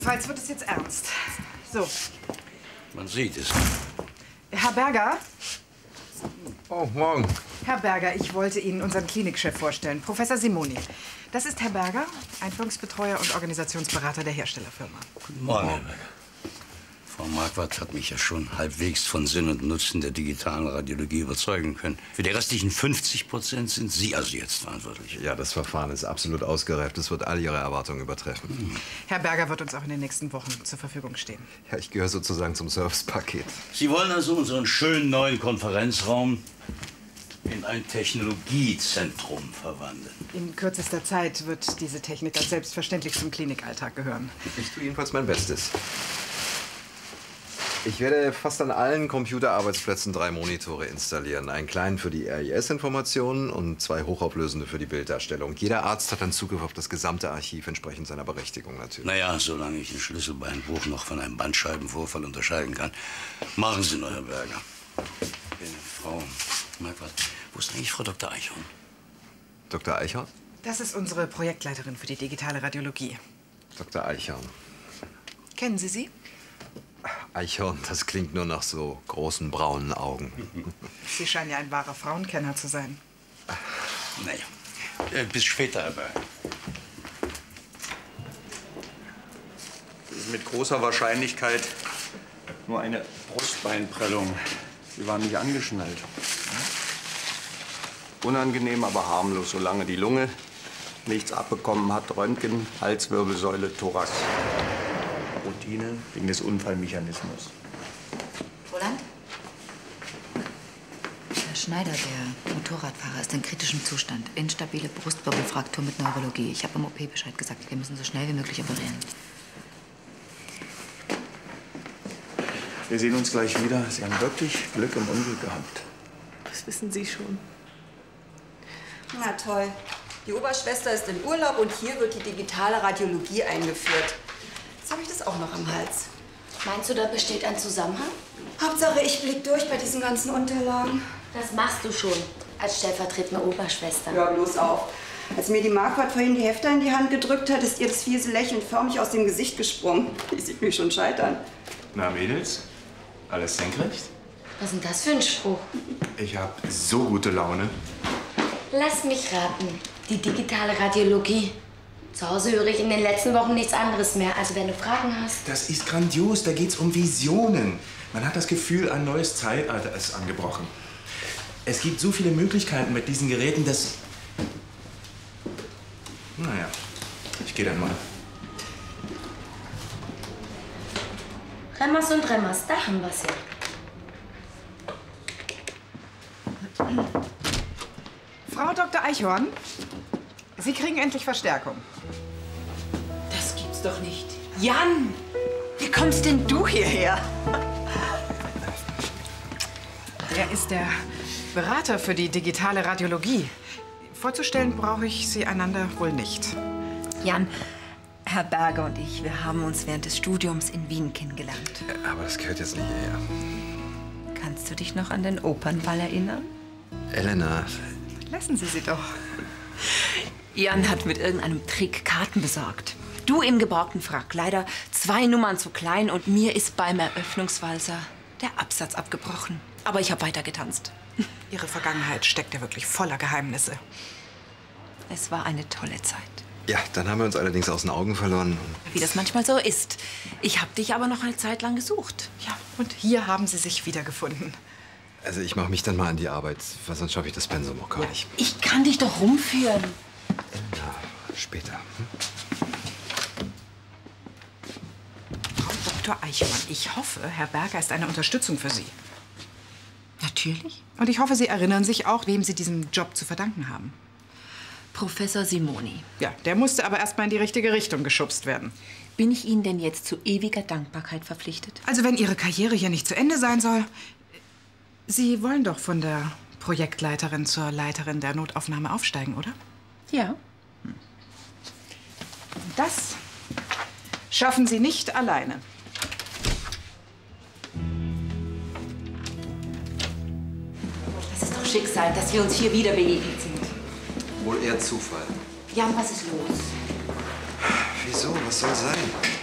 Falls wird es jetzt ernst. So. Man sieht es. Herr Berger? Oh, morgen. Herr Berger, ich wollte Ihnen unseren Klinikchef vorstellen, Professor Simoni. Das ist Herr Berger, Einführungsbetreuer und Organisationsberater der Herstellerfirma. Guten Morgen, Herr Berger. Frau Marquardt hat mich ja schon halbwegs von Sinn und Nutzen der digitalen Radiologie überzeugen können. Für die restlichen 50% sind Sie also jetzt verantwortlich. Ja, das Verfahren ist absolut ausgereift. Es wird all Ihre Erwartungen übertreffen. Herr Berger wird uns auch in den nächsten Wochen zur Verfügung stehen. Ja, ich gehöre sozusagen zum Servicepaket. Sie wollen also unseren schönen neuen Konferenzraum in ein Technologiezentrum verwandeln. In kürzester Zeit wird diese Technik dann selbstverständlich zum Klinikalltag gehören. Ich tue jedenfalls mein Bestes. Ich werde fast an allen Computerarbeitsplätzen 3 Monitore installieren. Einen kleinen für die RIS-Informationen und 2 hochauflösende für die Bilddarstellung. Jeder Arzt hat dann Zugriff auf das gesamte Archiv, entsprechend seiner Berechtigung natürlich. Naja, solange ich einen Schlüsselbeinbruch noch von einem Bandscheibenvorfall unterscheiden kann, machen Sie nur, Herr Berger. Frau Marquardt, wo ist eigentlich Frau Dr. Eichhorn? Dr. Eichhorn? Das ist unsere Projektleiterin für die digitale Radiologie. Dr. Eichhorn. Kennen Sie sie? Eichhorn, das klingt nur nach so großen braunen Augen. Sie scheinen ja ein wahrer Frauenkenner zu sein. Naja, bis später, Herr Berger. Das ist mit großer Wahrscheinlichkeit nur eine Brustbeinprellung. Sie waren nicht angeschnallt. Unangenehm, aber harmlos, solange die Lunge nichts abbekommen hat. Röntgen, Halswirbelsäule, Thorax. Routine wegen des Unfallmechanismus. Roland? Herr Schneider, der Motorradfahrer, ist in kritischem Zustand. Instabile Brustwirbelfraktur mit Neurologie. Ich habe im OP Bescheid gesagt, wir müssen so schnell wie möglich operieren. Wir sehen uns gleich wieder. Sie haben wirklich Glück im Unglück gehabt. Das wissen Sie schon. Na toll. Die Oberschwester ist im Urlaub und hier wird die digitale Radiologie eingeführt. Jetzt habe ich das auch noch am Hals. Meinst du, da besteht ein Zusammenhang? Hauptsache, ich blick durch bei diesen ganzen Unterlagen. Das machst du schon, als stellvertretende Oberschwester. Hör bloß auf. Als mir die Marquardt vorhin die Hefte in die Hand gedrückt hat, ist ihr das fiese Lächeln förmlich aus dem Gesicht gesprungen. Die sieht mich schon scheitern. Na, Mädels? Alles senkrecht? Was ist denn das für ein Spruch? Ich habe so gute Laune. Lass mich raten. Die digitale Radiologie. Zu Hause höre ich in den letzten Wochen nichts anderes mehr. Also wenn du Fragen hast. Das ist grandios, da geht's um Visionen. Man hat das Gefühl, ein neues Zeitalter ist angebrochen. Es gibt so viele Möglichkeiten mit diesen Geräten, dass... Naja, ich gehe dann mal. Remmers und Remmers, da haben wir's ja. Frau Dr. Eichhorn, Sie kriegen endlich Verstärkung. Das gibt's doch nicht. Jan, wie kommst denn du hierher? Er ist der Berater für die digitale Radiologie. Vorzustellen brauche ich Sie einander wohl nicht. Jan, Herr Berger und ich, wir haben uns während des Studiums in Wien kennengelernt. Aber das gehört jetzt nicht hierher. Kannst du dich noch an den Opernball erinnern? Elena. Lassen Sie sie doch. Jan hat mit irgendeinem Trick Karten besorgt. Du im geborgten Frack. Leider 2 Nummern zu klein und mir ist beim Eröffnungswalzer der Absatz abgebrochen. Aber ich habe weiter getanzt. Ihre Vergangenheit steckt ja wirklich voller Geheimnisse. Es war eine tolle Zeit. Ja, dann haben wir uns allerdings aus den Augen verloren. Wie das manchmal so ist. Ich habe dich aber noch eine Zeit lang gesucht. Ja, und hier haben Sie sich wiedergefunden. Also ich mache mich dann mal an die Arbeit, weil sonst schaffe ich das Pensum auch gar nicht. Ich kann dich doch rumführen. Ja, später. Frau Dr. Eichhorn, ich hoffe, Herr Berger ist eine Unterstützung für Sie. Natürlich. Und ich hoffe, Sie erinnern sich auch, wem Sie diesen Job zu verdanken haben. Professor Simoni. Ja, der musste aber erst mal in die richtige Richtung geschubst werden. Bin ich Ihnen denn jetzt zu ewiger Dankbarkeit verpflichtet? Also wenn Ihre Karriere hier nicht zu Ende sein soll, Sie wollen doch von der Projektleiterin zur Leiterin der Notaufnahme aufsteigen, oder? Ja. Das schaffen Sie nicht alleine. Das ist doch Schicksal, dass wir uns hier wieder begegnet sind. Wohl eher Zufall. Jan, was ist los? Wieso? Was soll sein?